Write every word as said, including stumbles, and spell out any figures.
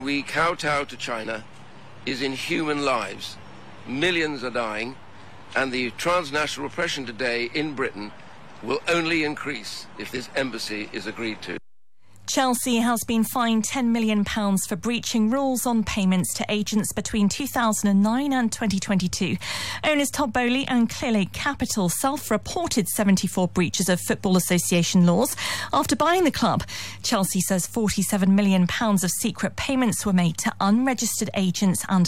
We kowtow to China is in human lives. Millions are dying, and the transnational repression today in Britain will only increase if this embassy is agreed to. Chelsea has been fined ten million pounds for breaching rules on payments to agents between two thousand nine and twenty twenty-two. Owners Todd Bowley and Clearlake Capital self-reported seventy-four breaches of Football Association laws after buying the club. Chelsea says forty-seven million pounds of secret payments were made to unregistered agents and